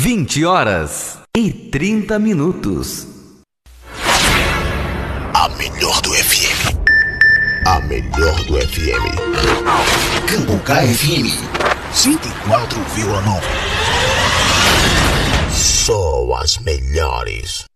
20h30. A melhor do FM. A melhor do FM. Cambucá FM 104,9. Só as melhores.